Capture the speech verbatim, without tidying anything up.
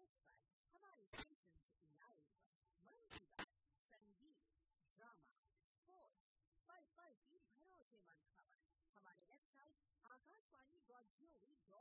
पर हमारे station live मन की बात, संगीत, ड्रामा, स्पोर्ट्स, पल पल की भरोसेमंद खबर हमारे website Akashvani dot G O V dot